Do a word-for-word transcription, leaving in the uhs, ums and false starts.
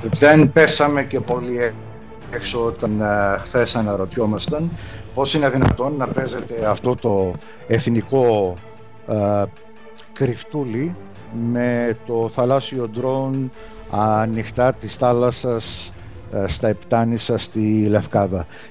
Δεν πέσαμε και πολύ έξω όταν ε, χθες αναρωτιόμασταν πώς είναι δυνατόν να παίζεται αυτό το εθνικό ε, κρυφτούλι με το θαλάσσιο ντρόουν ανοιχτά της θάλασσας ε, στα Επτάνησα στη Λευκάδα.